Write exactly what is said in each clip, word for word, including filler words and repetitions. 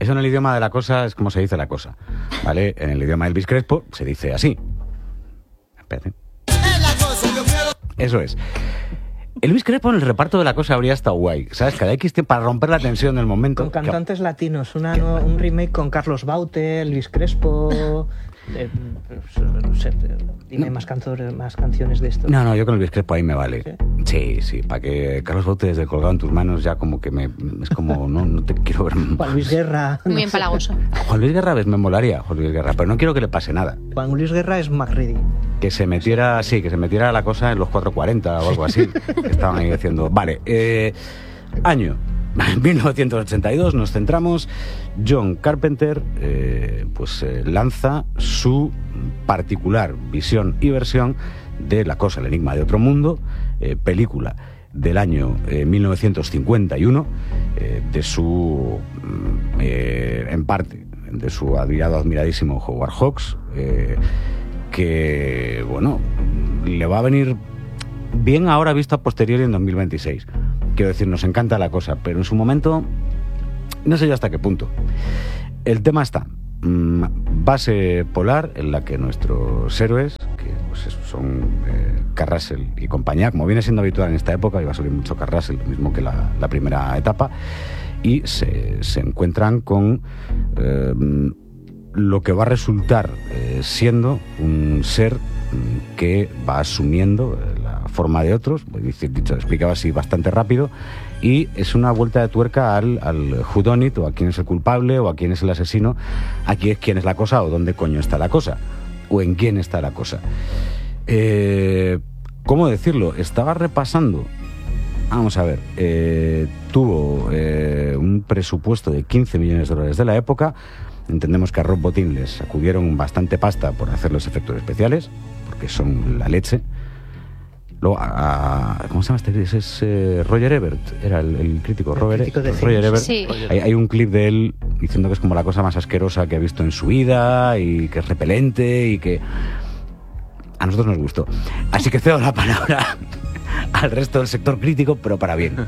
Eso en el idioma de la cosa es como se dice la cosa, ¿vale? En el idioma de Elvis Crespo se dice así. Espérate. Eso es. Elvis Crespo en el reparto de la cosa habría estado guay, ¿sabes? Cada X tiempo para romper la tensión del momento. Con cantantes que... latinos, una, no, un remake con Carlos Baute, Elvis Crespo... Eh, no sé, dime no. más, cantor, más canciones de esto. No, no, yo con Elvis Crespo ahí me vale. Sí, sí, sí para que Carlos Baute desde colgado en tus manos ya como que me... Es como, no, no te quiero ver... Juan Luis Guerra... Muy bien palagoso. Juan Luis Guerra me molaría, Juan Luis Guerra, pero no quiero que le pase nada. Juan Luis Guerra es MacReady. Que se metiera, sí, que se metiera la cosa en los cuatro cuarenta o algo así. Que estaban ahí diciendo... Vale, eh, año... En mil novecientos ochenta y dos nos centramos. John Carpenter eh, pues eh, lanza su particular visión y versión de La cosa, el enigma de otro mundo, eh, película del año eh, mil novecientos cincuenta y uno, eh, de su, eh, en parte, de su admirado, admiradísimo Howard Hawks, eh, que, bueno, le va a venir bien ahora visto a posteriori en dos mil veintiséis. Quiero decir, nos encanta la cosa, pero en su momento no sé yo hasta qué punto. El tema está, mmm, base polar en la que nuestros héroes, que pues eso, son eh, Kurt Russell y compañía, como viene siendo habitual en esta época, iba a salir mucho Kurt Russell, lo mismo que la, la primera etapa, y se, se encuentran con eh, lo que va a resultar eh, siendo un ser mm, que va asumiendo eh, la forma de otros, dicho, dicho, explicaba así bastante rápido, y es una vuelta de tuerca al, al whodunit, o a quién es el culpable, o a quién es el asesino, aquí es quién es la cosa, o dónde coño está la cosa, o en quién está la cosa. Eh, ¿Cómo decirlo? Estaba repasando, vamos a ver, eh, tuvo eh, un presupuesto de quince millones de dólares de la época. Entendemos que a Rob Bottin les sacudieron bastante pasta por hacer los efectos especiales, porque son la leche. Luego, a, a, ¿cómo se llama este? Ese es eh, Roger Ebert, era el, el crítico, el Robert, crítico de Roger Ebert. Sí. Hay, hay un clip de él diciendo que es como la cosa más asquerosa que ha visto en su vida y que es repelente y que a nosotros nos gustó. Así que cedo la palabra al resto del sector crítico, pero para bien.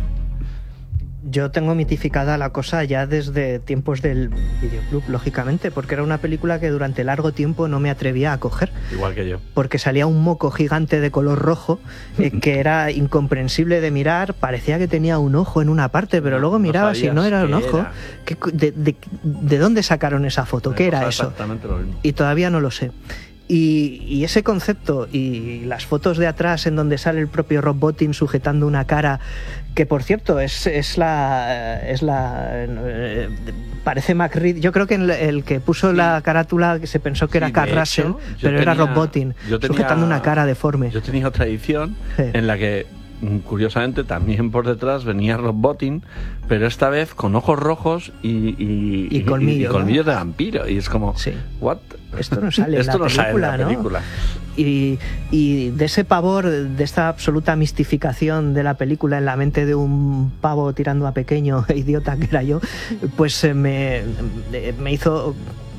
Yo tengo mitificada la cosa ya desde tiempos del videoclub, lógicamente, porque era una película que durante largo tiempo no me atrevía a coger. Igual que yo. Porque salía un moco gigante de color rojo eh, que era incomprensible de mirar, parecía que tenía un ojo en una parte, pero no, luego miraba no si no era un ojo. Era. ¿Qué, de, de, ¿De dónde sacaron esa foto? Me ¿Qué era eso? Exactamente lo mismo. Y todavía no lo sé. Y, y ese concepto y las fotos de atrás en donde sale el propio Rob Bottin sujetando una cara que, por cierto, es, es la es la eh, parece MacReady. Yo creo que el, el que puso sí. la carátula se pensó que sí, era Kurt Russell, pero tenía, era Rob Bottin tenía, sujetando una cara deforme. Yo tenía otra edición sí. en la que curiosamente también por detrás venía Rob Bottin, pero esta vez con ojos rojos y, y, y, colmillo, y, y colmillos ¿no? de vampiro, y es como sí. ¿what? Esto no sale Esto en la no película, sale en la ¿no? película. Y, y de ese pavor, de esta absoluta mistificación de la película en la mente de un pavo tirando a pequeño, idiota que era yo, pues me, me hizo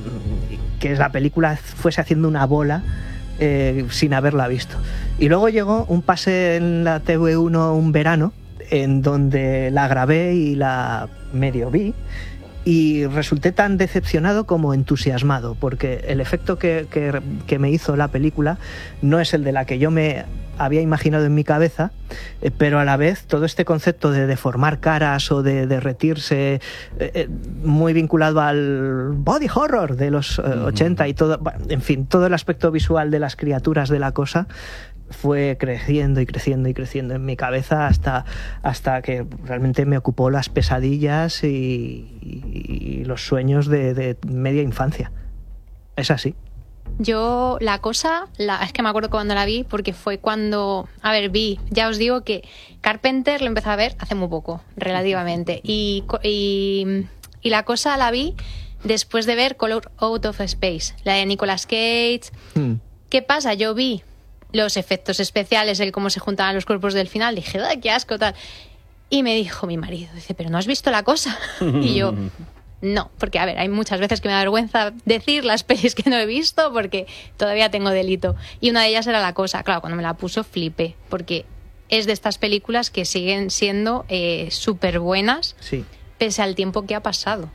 que la película fuese haciendo una bola eh, sin haberla visto. Y luego llegó un pase en la T V uno un verano, en donde la grabé y la medio vi, y resulté tan decepcionado como entusiasmado, porque el efecto que, que, que me hizo la película no es el de la que yo me había imaginado en mi cabeza, eh, pero a la vez todo este concepto de deformar caras o de derretirse, eh, eh, muy vinculado al body horror de los eh, ochenta y todo, en fin, todo el aspecto visual de las criaturas de la cosa fue creciendo y creciendo y creciendo en mi cabeza hasta, hasta que realmente me ocupó las pesadillas y, y, y los sueños de, de media infancia. Es así. Yo la cosa, la, es que me acuerdo cuando la vi, porque fue cuando, a ver, vi, ya os digo que Carpenter lo empecé a ver hace muy poco, relativamente, y, y, y la cosa la vi después de ver Color Out of Space, la de Nicolas Cage. Hmm. ¿Qué pasa? Yo vi los efectos especiales, el cómo se juntaban los cuerpos del final, dije, ¡ay, qué asco, tal! Y me dijo mi marido, dice, ¿pero no has visto la cosa? Y yo, no, porque, a ver, hay muchas veces que me da vergüenza decir las pelis que no he visto porque todavía tengo delito. Y una de ellas era La cosa. Claro, cuando me la puso flipé, porque es de estas películas que siguen siendo eh, súper buenas, sí. pese al tiempo que ha pasado.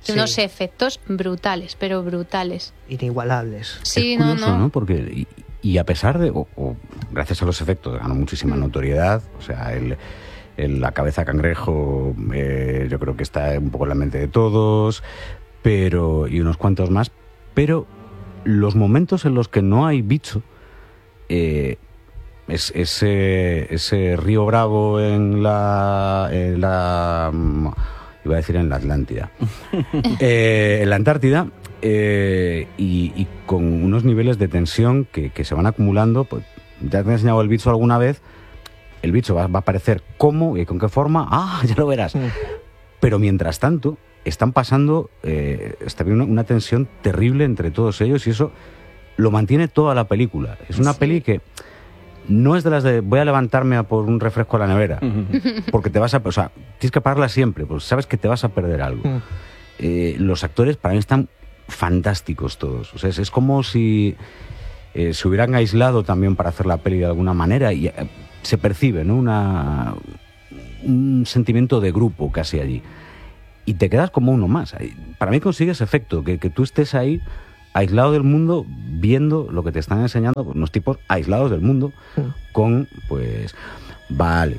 Sí. Unos efectos brutales, pero brutales. Inigualables. Sí, es no, curioso, no. ¿no? Porque, y, y a pesar de, o, o gracias a los efectos, ganó muchísima Mm. notoriedad. O sea, el, el- la cabeza cangrejo, eh, yo creo que está un poco en la mente de todos, pero y unos cuantos más. Pero los momentos en los que no hay bicho, eh, es, ese, ese río Bravo en la, en la mm, iba a decir en la Atlántida, eh, en la Antártida, eh, y, y con unos niveles de tensión que, que se van acumulando. Pues ya te he enseñado el bicho alguna vez, el bicho va, va a aparecer cómo y con qué forma, ah, ya lo verás. Mm. Pero mientras tanto, están pasando, eh, está habiendo una, una tensión terrible entre todos ellos y eso lo mantiene toda la película. Es una Sí. peli que no es de las de voy a levantarme a por un refresco a la nevera, porque te vas a... O sea, tienes que pagarla siempre, porque sabes que te vas a perder algo. Mm. Eh, los actores para mí están fantásticos todos. O sea, es, es como si eh, se hubieran aislado también para hacer la peli de alguna manera y eh, se percibe, ¿no? Una, un sentimiento de grupo casi allí. Y te quedas como uno más. Para mí consigue ese efecto, que, que tú estés ahí aislado del mundo, viendo lo que te están enseñando, pues, unos tipos aislados del mundo, Mm. con, pues, vale,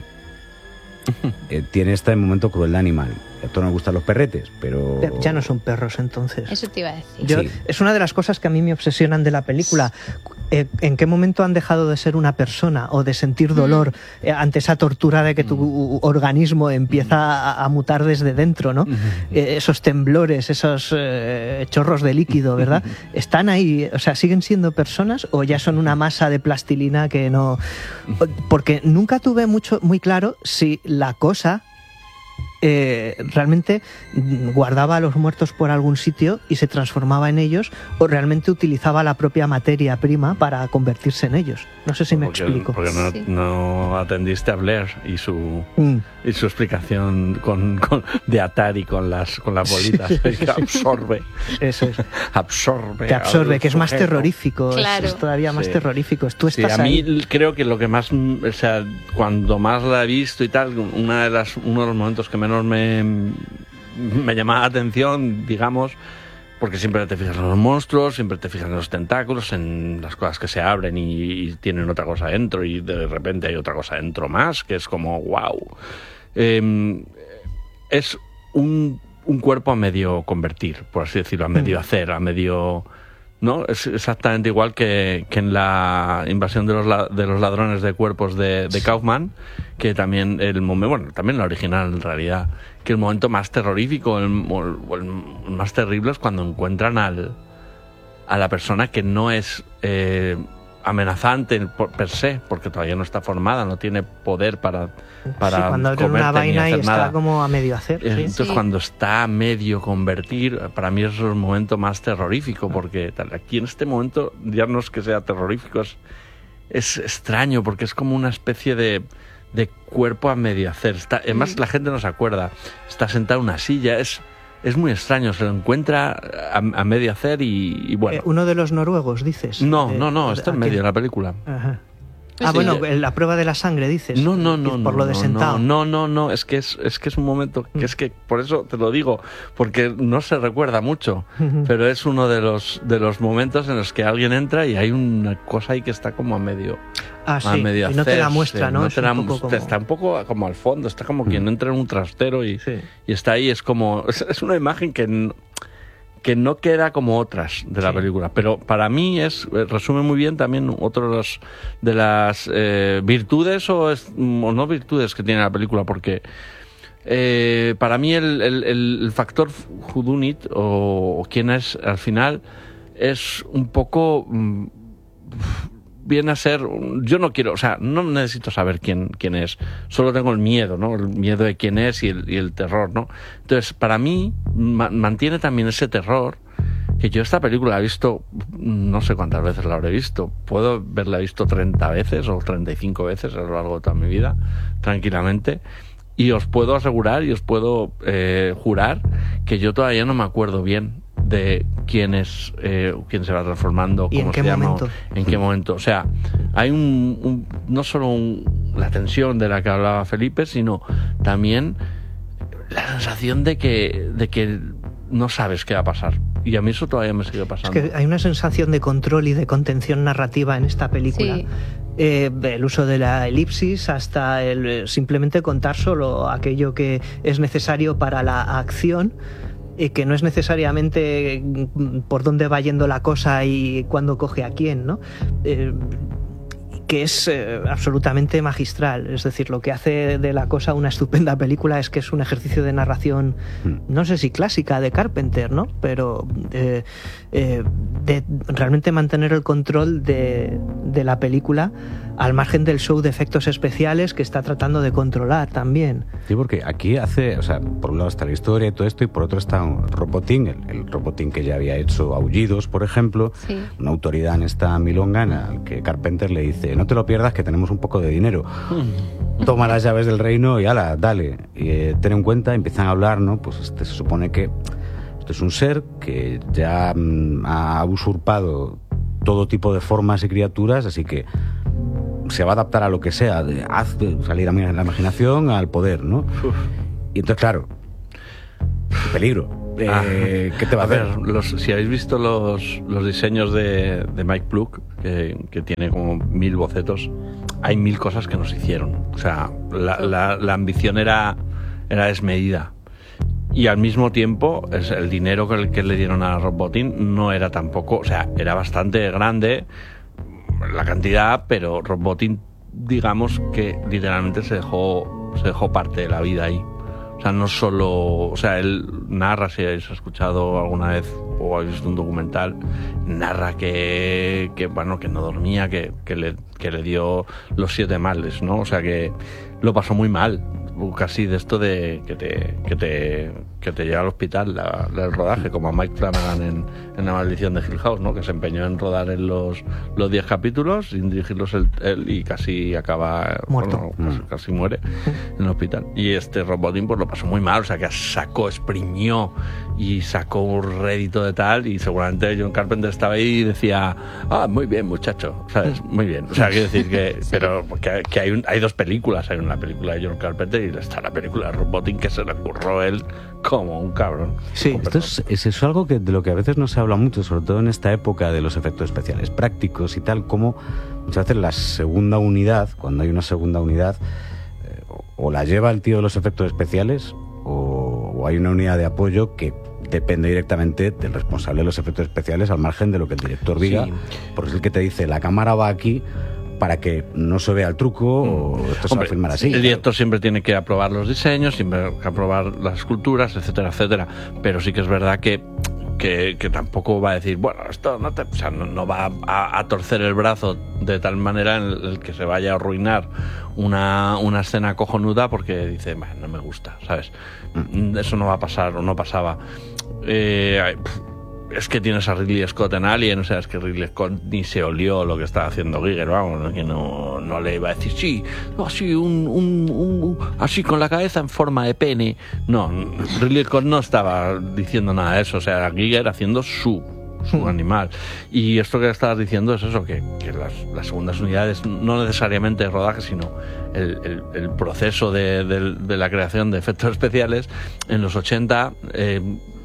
eh, tiene este momento crueldad animal. A todos nos gustan los perretes, pero... Ya- Ya no son perros entonces. Eso te iba a decir. Yo, Sí. Es una de las cosas que a mí me obsesionan de la película. Eh, ¿En qué momento han dejado de ser una persona o de sentir dolor eh, ante esa tortura de que tu organismo empieza a, a mutar desde dentro, ¿no? Eh, esos temblores, esos eh, chorros de líquido, ¿verdad? ¿Están ahí? O sea, ¿siguen siendo personas o ya son una masa de plastilina que no...? Porque nunca tuve mucho, muy claro si la cosa... Eh, realmente mm, guardaba a los muertos por algún sitio y se transformaba en ellos, o realmente utilizaba la propia materia prima para convertirse en ellos. No sé si me Porque- explico. Porque no, Sí. no atendiste a Blair y su Mm. y su explicación con, con- de Atari con las con las bolitas que absorbe Eso es. absorbe Te absorbe, al que es más sujeto. terrorífico. es- Claro. Es, todavía más Sí. terrorífico. Tú Sí, estás a mí ahí. creo que lo que más, mm, o sea, cuando más la he visto y tal, una de las, uno de los momentos que menos me, me llamaba la atención, digamos, porque siempre te fijas en los monstruos, siempre te fijas en los tentáculos, en las cosas que se abren y, y tienen otra cosa dentro y de repente hay otra cosa dentro más, que es como wow. Eh, es un, un cuerpo a medio convertir, por así decirlo, a medio hacer, a medio... ¿No? Es exactamente igual que, que en la invasión de los, la- de los ladrones de cuerpos de, de Kaufman, que también el momento, bueno, también la original en realidad, que el momento más terrorífico el, o el- o el más terrible es cuando encuentran al, a la persona que no es eh, amenazante por, per se, porque todavía no está formada, no tiene poder para, para Sí, cuando abren comerte una ni vaina y hacer está nada. como a medio hacer. sí. Entonces, Sí. cuando está a medio convertir, para mí es el momento más terrorífico, porque tal, aquí en este momento, ya no es que sea terrorífico, es, es extraño, porque es como una especie de, de cuerpo a medio hacer. Está, además, Mm. la gente no se acuerda. Está sentado en una silla, es, es muy extraño, se lo encuentra a, a medio hacer y, y bueno. Eh, uno de los noruegos, dices. no, De- no, no, está en ¿a quién? medio de la película. Ajá. Ah, Sí. bueno, la prueba de la sangre, dices. No, no, no, Por no, lo de no, sentado. No, no, no, es que es, es que es un momento que Mm. es que por eso te lo digo, porque no se recuerda mucho, Ujú. pero es uno de los de los momentos en los que alguien entra y hay una cosa ahí que está como a medio Ah, a sí. medio Y no te la hacerse, muestra, ¿no? no Es te un la poco muestra, como- está un poco como al fondo, está como quien Mm. entra en un trastero y, Sí. y está ahí, es como es, es una imagen que no, que no queda como otras de la Sí. película, pero para mí es eh, resume muy bien también otro de, los, de las eh, virtudes o, es- o no virtudes que tiene la película, porque eh, para mí el, el- el- el factor whodunit o, o quién es al final es un poco mm, viene a ser yo no quiero, o sea, no necesito saber quién quién es, solo tengo el miedo, ¿no? El miedo de quién es y el, y el terror, ¿no? Entonces, para mí ma- mantiene también ese terror que yo esta película la he visto no sé cuántas veces la habré visto, puedo haberla visto treinta veces o treinta y cinco veces a lo largo de toda mi vida, tranquilamente. Y os puedo asegurar y os puedo eh, jurar que yo todavía no me acuerdo bien de quién es, eh, quién se va transformando, ¿Y en cómo qué se llama, momento? en qué momento. O sea, hay un, un- no solo un- la tensión de la que hablaba Felipe, sino también la sensación de que, de que no sabes qué va a pasar. Y a mí eso todavía me sigue pasando. Es que hay una sensación de control y de contención narrativa en esta película. Sí. Eh, el uso de la elipsis hasta el simplemente contar solo aquello que es necesario para la acción, y que no es necesariamente por dónde va yendo la cosa y cuándo coge a quién, ¿no? Eh, que es eh, absolutamente magistral. Es decir, lo que hace de la cosa una estupenda película es que es un ejercicio de narración, no sé si clásica, de Carpenter, ¿no? Pero eh, eh, de realmente mantener el control de, de la película al margen del show de efectos especiales que está tratando de controlar también. Sí, porque aquí hace, o sea, por un lado está la historia y todo esto, y por otro está un Robotín, el, el Robotín que ya había hecho Aullidos, por ejemplo, Sí. una autoridad en esta milonga en la que Carpenter le dice, no te lo pierdas que tenemos un poco de dinero, toma las llaves del reino y ala, dale, y eh, ten en cuenta, empiezan a hablar, ¿no? Pues este se supone que esto es un ser que ya mm, ha usurpado todo tipo de formas y criaturas, así que se va a adaptar a lo que sea, de, haz de salir a la imaginación al poder, ¿no? Uf. Y entonces, claro, peligro. Eh, Ah, ¿Qué te va a, a hacer? ver, los, si habéis visto los, los diseños de, de Mike Ploog, que, que tiene como mil bocetos, hay mil cosas que nos hicieron. O sea, la, la, la ambición era, era desmedida. Y al mismo tiempo, es el dinero que, que le dieron a Robotín no era tampoco, o sea, era bastante grande la cantidad, pero Robotín, digamos que literalmente se dejó, se dejó parte de la vida ahí. O sea, no solo, o sea, él narra, si habéis escuchado alguna vez o habéis visto un documental, narra que, que bueno, que no dormía, que, que, le, que le dio los siete males, ¿no? O sea, que lo pasó muy mal, casi de esto de que te, que te, que te lleva al hospital la, la- el rodaje, como a Mike Flanagan en, en La maldición de Hill House, ¿no? Que se empeñó en rodar en los los diez capítulos, sin dirigirlos él, él, y casi acaba Muerto. bueno, casi, casi muere en el hospital. Y este Robotín pues lo pasó muy mal, o sea que sacó, exprimió y sacó un rédito de tal, y seguramente John Carpenter estaba ahí y decía, ah, muy bien muchacho, ¿sabes? Muy bien. O sea, quiero decir que, Sí. pero que, que hay, un, hay dos películas, hay una película de John Carpenter y está la película de Robotín que se le curró él como un cabrón. Sí, Con Esto perdón. es, es eso algo que, de lo que a veces no se habla mucho, sobre todo en esta época de los efectos especiales prácticos y tal, como muchas veces la segunda unidad, cuando hay una segunda unidad, eh, o, o la lleva el tío de los efectos especiales, o, o hay una unidad de apoyo que depende directamente del responsable de los efectos especiales, al margen de lo que el director diga, Sí. porque es el que te dice, la cámara va aquí para que no se vea el truco, o esto se va a Hombre, filmar así. el director siempre tiene que aprobar los diseños, siempre que aprobar las esculturas, etcétera, etcétera. Pero sí que es verdad que, que, que tampoco va a decir, bueno, esto no te, o sea, no, no va a, a torcer el brazo de tal manera en el, el que se vaya a arruinar una, una escena cojonuda porque dice, "Bah, no me gusta", ¿sabes? Eso no va a pasar o no pasaba. Eh, ay, pf, es que tienes a Ridley Scott en Alien, o sea, es que Ridley Scott ni se olió lo que estaba haciendo Giger, vamos, que no, no le iba a decir, sí, así, un, un, un- así con la cabeza en forma de pene. No, Ridley Scott no estaba diciendo nada de eso, o sea, Giger haciendo su su animal. Y esto que estabas diciendo es eso, que, que las, las segundas unidades, no necesariamente el rodaje, sino el, el- el proceso de, de- de la creación de efectos especiales, en los ochenta eh,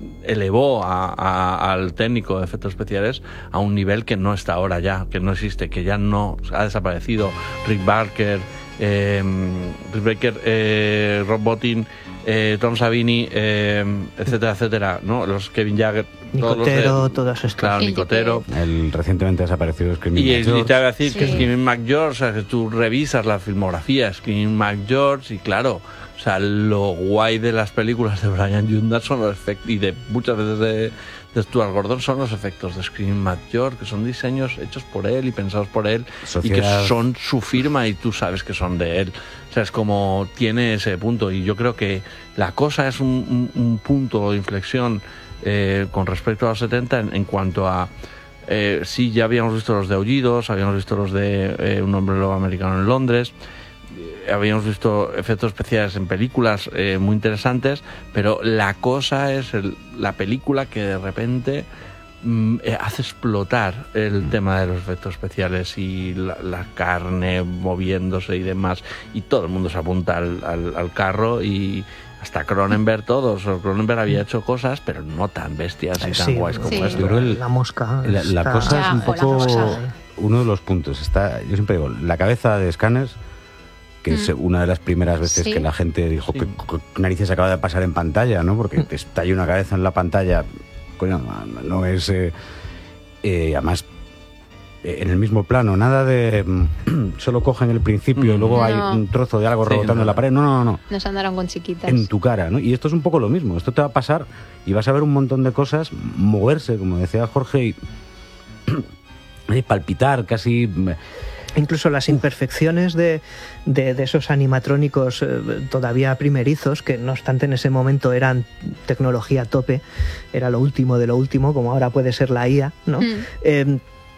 elevó a- a- al técnico de efectos especiales a un nivel que no está ahora ya, que no existe, que ya no ha desaparecido. Rick Barker, eh, Rick Baker, eh, Rob Bottin, eh, Tom Savini, eh, etcétera, etcétera, ¿no? Los Kevin Jagger, todos los de- Nicotero, todos estos. Claro, Y Nicotero. El recientemente desaparecido Screaming Y, Mad y George. te voy a decir que Sí. Screaming McGeorge, o sea, que tú revisas la filmografía Screaming McGeorge y claro, o sea, lo guay de las películas de Brian Yunda son los efectos, y de muchas veces de, de Stuart Gordon, son los efectos de Screaming McGeorge, que son diseños hechos por él y pensados por él, Sociedad. y que son su firma y tú sabes que son de él. O sea, es como tiene ese punto, y yo creo que la cosa es un, un- un punto de inflexión eh, con respecto a los setenta en, en cuanto a eh, sí, ya habíamos visto los de Aullidos, habíamos visto los de eh, Un hombre lobo americano en Londres, eh, habíamos visto efectos especiales en películas eh, muy interesantes, pero la cosa es el- la película que de repente mm, eh, hace explotar el tema de los efectos especiales y la, la carne moviéndose y demás, y todo el mundo se apunta al, al- al carro y hasta Cronenberg todos, o Cronenberg había hecho cosas, pero no tan bestias y tan Sí, guays como sí. esto. Yo creo que el- La mosca. La, la está- cosa es Ya, un o la poco mosca. uno de los puntos. Está, yo siempre digo, la cabeza de Scanners, que es Mm. una de las primeras veces Sí. que la gente dijo Sí. que qué narices acaba de pasar en pantalla, ¿no? Porque te estalla una cabeza en la pantalla, coño, no, no es eh, eh, además eh, en el mismo plano, nada de mm, solo cogen el principio y luego No. hay un trozo de algo Sí, rebotando no. en la pared. No, no, no. Nos andaron con chiquitas. En tu cara, ¿no? Y esto es un poco lo mismo. Esto te va a pasar y vas a ver un montón de cosas moverse, como decía Jorge, y, y palpitar casi. Incluso las imperfecciones de, de, de esos animatrónicos eh, todavía primerizos, que no obstante en ese momento eran tecnología a tope, era lo último de lo último, como ahora puede ser la I A, ¿no? Mm. Eh,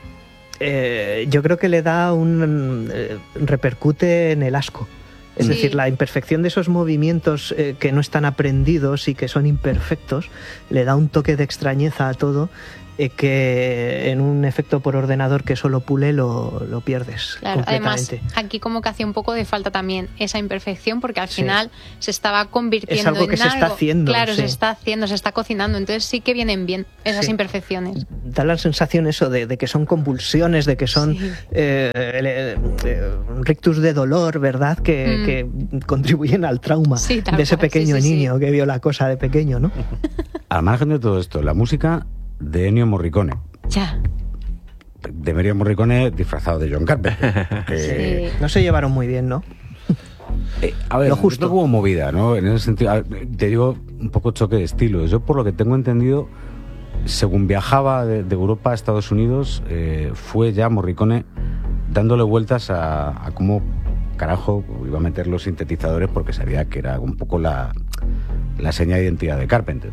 eh, yo creo que le da un... eh, repercute en el asco. Es Sí. decir, la imperfección de esos movimientos eh, que no están aprendidos y que son imperfectos, le da un toque de extrañeza a todo, eh, que en un efecto por ordenador que solo pule lo, lo pierdes Claro, además completamente. aquí como que hacía un poco de falta también esa imperfección porque al Sí. final se estaba convirtiendo Es algo en que se está algo. haciendo, Claro, sí. se está haciendo, se está cocinando, entonces sí que vienen bien esas Sí. imperfecciones. Da la sensación eso de, de que son convulsiones, de que son Sí. eh, eh, eh, rictus de dolor, ¿verdad? Que, Mm. que contribuyen al trauma Sí, tal de ese cual, sí, pequeño sí, sí. niño que vio la cosa de pequeño, ¿no? Al margen de todo esto, la música de Ennio Morricone. Ya. De Ennio Morricone disfrazado de John Carpenter. porque, Sí. No se llevaron muy bien, ¿no? eh, a ver, Lo justo. esto como movida, ¿no? En ese sentido, a ver, te digo un poco choque de estilos. Yo, por lo que tengo entendido, según viajaba de, de Europa a Estados Unidos, eh, fue ya Morricone dándole vueltas a, a cómo carajo iba a meter los sintetizadores, porque sabía que era un poco la, la seña de identidad de Carpenter.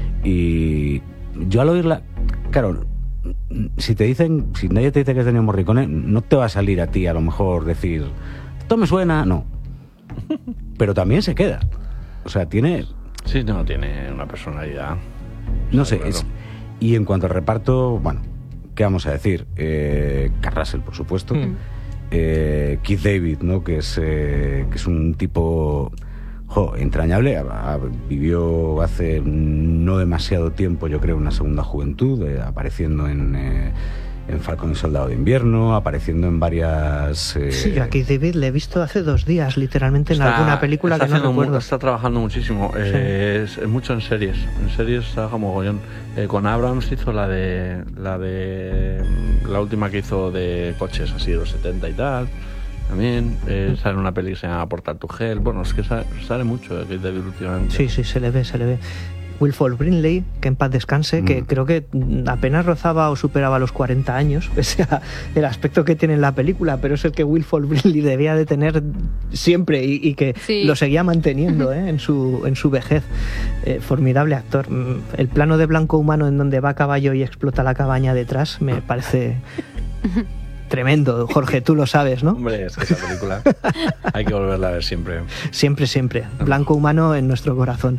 Y yo al oírla, claro, si te dicen, si nadie te dice que es de Ennio Morricone, no te va a salir a ti a lo mejor decir, esto me suena, no. Pero también se queda. O sea, tiene, Sí, no, tiene una personalidad. no sé, Claro. es, y en cuanto al reparto, bueno, ¿qué vamos a decir? Eh, Kurt Russell, por supuesto. Mm. Eh, Keith David, ¿no? Que es, eh, que es un tipo jo, entrañable. A- a- vivió hace no demasiado tiempo, yo creo, una segunda juventud, eh, apareciendo en, eh, en Falcon y Soldado de Invierno, apareciendo en varias... eh, Sí, yo aquí David le he visto hace dos días, literalmente, en Está- alguna película está que no haciendo mu- recuerdo. Está trabajando muchísimo. eh, es, es mucho en series. En series trabaja mogollón. Eh, con Abrams hizo la de la de la última que hizo de coches, así de los setenta y tal. También eh, sale una peli que se llama Portal to Hell. Bueno, es que sale, sale mucho de Keith David últimamente. Sí, sí, se le ve, se le ve. Wilford Brimley, que en paz descanse, que Mm. creo que apenas rozaba o superaba los cuarenta años, pese a el aspecto que tiene en la película, pero es el que Wilford Brimley debía de tener siempre y, y que Sí. lo seguía manteniendo ¿eh? en, su, en su vejez. Eh, formidable actor. Mm, El plano de Blanco Humano en donde va a caballo y explota la cabaña detrás me parece tremendo. Jorge, tú lo sabes, ¿no? Hombre, es que esa película hay que volverla a ver siempre. Siempre, siempre. Blanco Humano en nuestro corazón.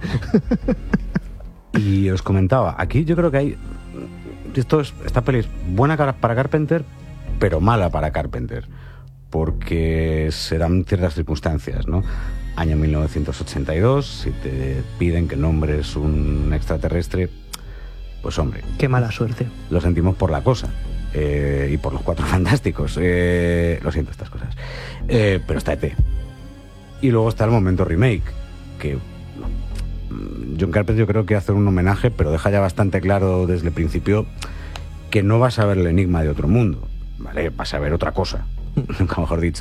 Y os comentaba, aquí yo creo que hay... Esto es, esta peli es buena cara- para Carpenter, pero mala para Carpenter, porque se dan ciertas circunstancias, ¿no? Año mil novecientos ochenta y dos, si te piden que nombres un extraterrestre, pues hombre, Qué mala suerte. lo sentimos por la cosa. eh, y por los Cuatro Fantásticos. Eh, lo siento, estas cosas. Eh, pero está E T. Y luego está el momento remake, que mm, John Carpenter yo creo que hace un homenaje, pero deja ya bastante claro desde el principio que no vas a ver el enigma de otro mundo, ¿vale? Vas a ver otra cosa, nunca mejor dicho.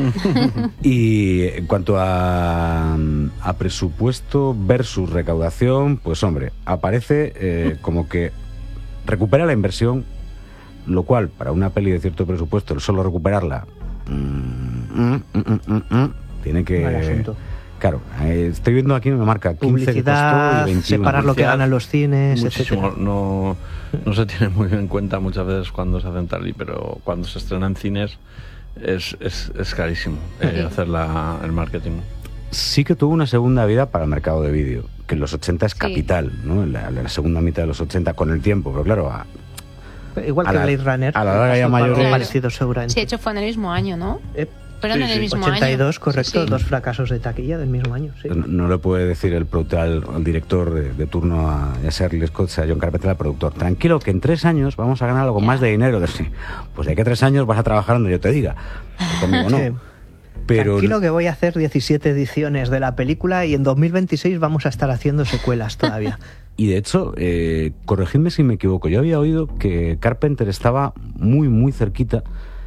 Y en cuanto a, a presupuesto versus recaudación, pues hombre, aparece eh, como que recupera la inversión, lo cual para una peli de cierto presupuesto, el solo recuperarla mm, mm, mm, mm, mm, tiene Mal que... asunto. Claro, eh, estoy viendo aquí, me marca quince que costó Publicidad, y veintiuno. separar lo que Publicidad, ganan los cines, Muchísimo. etcétera. No, no se tiene muy en cuenta muchas veces cuando se hacen tal y, pero cuando se estrena en cines es, es, es carísimo eh, Sí. hacer la, el marketing. Sí que tuvo una segunda vida para el mercado de vídeo, que en los ochenta es Sí. capital, ¿no? En la, la segunda mitad de los ochenta con el tiempo, pero claro, a- Igual a que la- Blade Runner. a la larga ya pasó algo mayores- parecido seguramente. Sí, de hecho fue en el mismo año, ¿no? Eh, Fueron Sí, en el sí. mismo ochenta y dos, año. correcto, Sí, sí. dos fracasos de taquilla del mismo año. Sí. No, no le puede decir el productor al, al director de, de turno a, a Shirley Scott, a John Carpenter, al productor: tranquilo, que en tres años vamos a ganar algo Ya. más de dinero. Pues de aquí a tres años vas a trabajar donde yo te diga. Pero conmigo no. Sí. Pero Tranquilo que voy a hacer diecisiete ediciones de la película y en dos mil veintiséis vamos a estar haciendo secuelas todavía. Y de hecho, eh, corregidme si me equivoco, yo había oído que Carpenter estaba muy, muy cerquita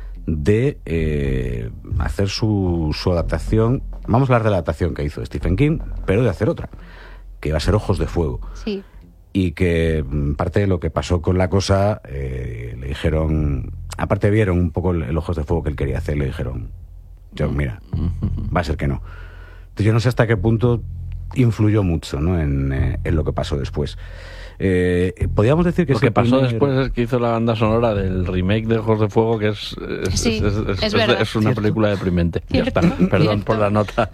de eh, hacer su, su adaptación. Vamos a hablar de la adaptación que hizo Stephen King, pero de hacer otra, que iba a ser Ojos de Fuego. Sí. Y que mm, parte de lo que pasó con la cosa, eh, le dijeron, aparte vieron un poco el, el Ojos de Fuego que él quería hacer, le dijeron: John, mira, va a ser que no. Entonces yo no sé hasta qué punto influyó mucho, ¿no?, en, eh, en lo que pasó después. Eh, podríamos decir que Lo es el que pasó primer- después es que hizo la banda sonora del remake de Ojos de Fuego, que es, es, Sí, es, es- es es- verdad. es una Cierto. película deprimente. Ya Cierto, está. Perdón cierto. por la nota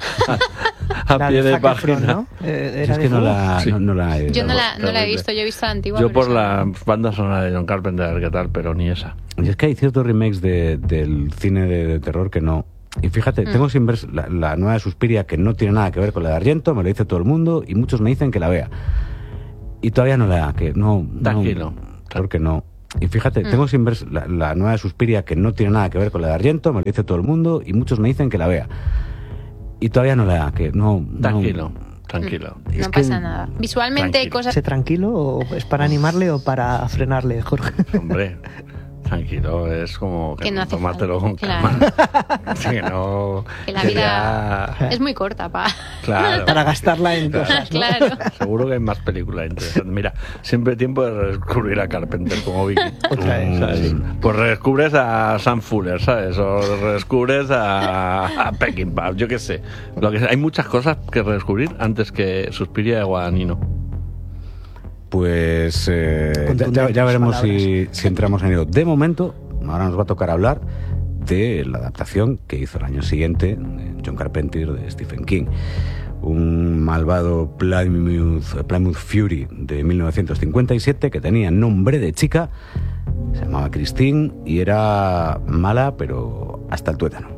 a La pie de Zac Efron, página. ¿no? Eh, Si era es de que no fuego. la, Sí. no, no la he- Yo no la, no la he terrible. visto, yo he visto la antigua. Yo pero por esa la no. banda sonora de John Carpenter, a ver qué tal, pero ni esa. Y es que hay ciertos remakes de, del cine de, de terror que no. Y fíjate, Mm. tengo sin ver la, la nueva de Suspiria, que no tiene nada que ver con la de Argento, me lo dice todo el mundo y muchos me dicen que la vea. Y todavía no la que no, no Tranquilo. Porque no. Y fíjate, Mm. tengo sin ver la, la nueva de Suspiria, que no tiene nada que ver con la de Argento, me lo dice todo el mundo y muchos me dicen que la vea. Y todavía no la que no. no- Tranquilo, tranquilo. Es No que- pasa nada. Visualmente hay Tranquilo. cosas. ¿Ese tranquilo o es para animarle o para frenarle, Jorge? Hombre, tranquilo, es como que, Que no hace tomártelo falta, con calma. Sí, que no. Que la que vida ya- es muy corta, pa. Claro. Para gastarla en Claro. cosas, ¿no? Claro. Seguro que hay más películas interesantes. Mira, siempre hay tiempo de redescubrir a Carpenter como Vicky. Otra vez, ¿Sabes? sí. Pues redescubres a Sam Fuller, ¿sabes? O redescubres a, a Peckinpah, yo qué sé. Lo que, hay muchas cosas que redescubrir antes que Suspiria de Guadagnino. Pues eh, ya, Contundentes ya- ya veremos si, palabras. si entramos en ello. De momento, ahora nos va a tocar hablar de la adaptación que hizo el año siguiente eh, John Carpenter de Stephen King. Un malvado Plymouth, Plymouth Fury de mil novecientos cincuenta y siete que tenía nombre de chica, se llamaba Christine y era mala, pero hasta el tuétano.